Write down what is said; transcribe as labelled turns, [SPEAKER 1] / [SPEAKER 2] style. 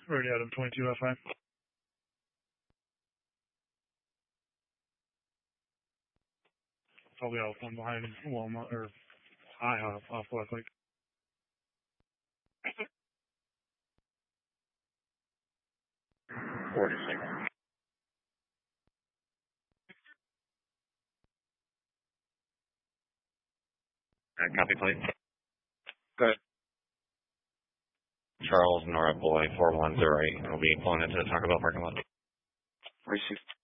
[SPEAKER 1] Already Adam 22 F5. Probably out one behind Walmart or high off Westlake.
[SPEAKER 2] Copy, please.
[SPEAKER 1] Good.
[SPEAKER 2] Charles, Nora Boy, 4108. We'll be pulling into the Taco Bell parking lot.
[SPEAKER 1] Received.